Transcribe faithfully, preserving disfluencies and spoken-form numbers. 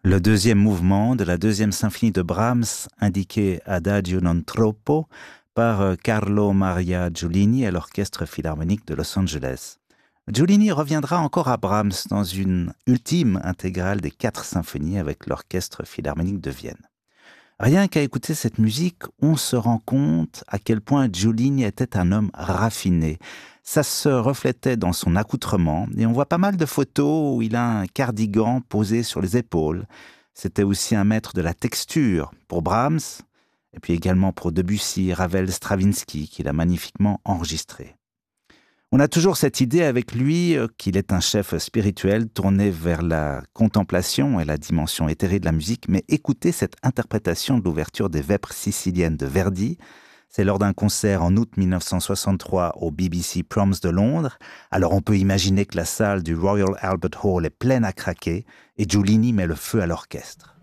Le deuxième mouvement de la deuxième symphonie de Brahms, indiqué Adagio non troppo, par euh, Carlo Maria Giulini à l'Orchestre Philharmonique de Los Angeles. Giulini reviendra encore à Brahms dans une ultime intégrale des quatre symphonies avec l'Orchestre Philharmonique de Vienne. Rien qu'à écouter cette musique, on se rend compte à quel point Giulini était un homme raffiné. Ça se reflétait dans son accoutrement et on voit pas mal de photos où il a un cardigan posé sur les épaules. C'était aussi un maître de la texture pour Brahms et puis également pour Debussy, Ravel, Stravinsky qu'il a magnifiquement enregistré. On a toujours cette idée avec lui euh, qu'il est un chef spirituel tourné vers la contemplation et la dimension éthérée de la musique, mais écoutez cette interprétation de l'ouverture des Vêpres siciliennes de Verdi. C'est lors d'un concert en août mille neuf cent soixante-trois au B B C Proms de Londres. Alors on peut imaginer que la salle du Royal Albert Hall est pleine à craquer et Giulini met le feu à l'orchestre.